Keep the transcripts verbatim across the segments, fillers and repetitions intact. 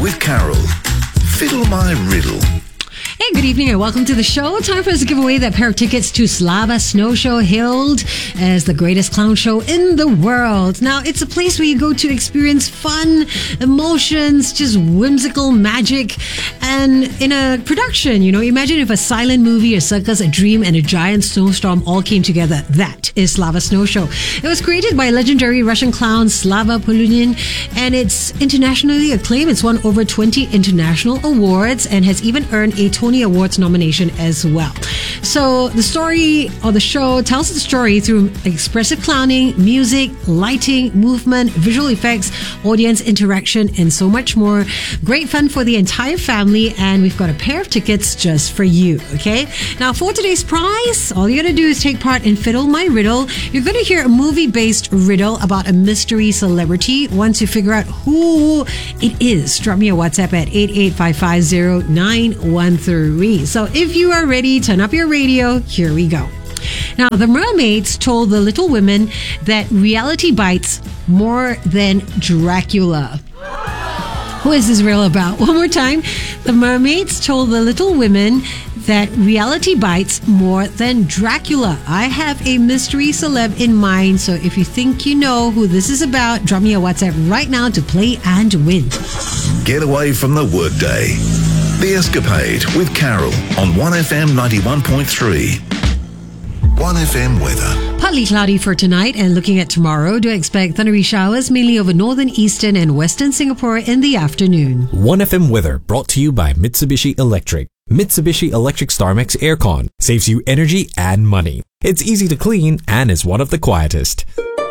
with Carol. Fiddle My Riddle. Hey, good evening and welcome to the show. Time for us to give away that pair of tickets to Slava Snow Show, hailed as the greatest clown show in the world. Now, it's a place where you go to experience fun, emotions, just whimsical magic, and in a production, you know, imagine if a silent movie, a circus, a dream, and a giant snowstorm all came together. That is Slava Snow Show. It was created by legendary Russian clown Slava Polunin, and it's internationally acclaimed. It's won over twenty international awards and has even earned a Tony Awards nomination as well. So the story or the show tells the story through expressive clowning, music, lighting, movement, visual effects, audience interaction, and so much more. Great fun for the entire family, and we've got a pair of tickets just for you, okay? Now, for today's prize, all you gotta do is take part in Fiddle My Riddle. You're gonna hear a movie-based riddle about a mystery celebrity. Once you figure out who it is, drop me a WhatsApp at eight eight five five zero nine one three. So if you are ready, turn up your radio. Here we go. Now, the mermaids told the little women that reality bites more than Dracula. Who is this riddle about? One more time. The mermaids told the little women that reality bites more than Dracula. I have a mystery celeb in mind, so if you think you know who this is about, drop me a WhatsApp right now to play and win. Get away from the workday. The Escapade with Carol on one F M ninety-one point three. one F M weather. Partly cloudy for tonight and looking at tomorrow, do expect thundery showers mainly over northern, eastern and western Singapore in the afternoon. one F M weather brought to you by Mitsubishi Electric. Mitsubishi Electric StarMax Aircon saves you energy and money. It's easy to clean and is one of the quietest.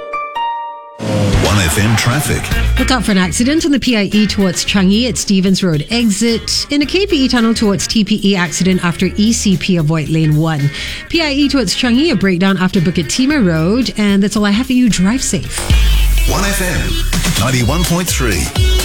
one F M traffic. Look out for an accident on the P I E towards Changi at Stevens Road exit. In a K P E tunnel towards T P E accident after E C P, avoid lane one. P I E towards Changi, a breakdown after Bukit Timah Road. And that's all I have for you. Drive safe. one F M ninety-one point three.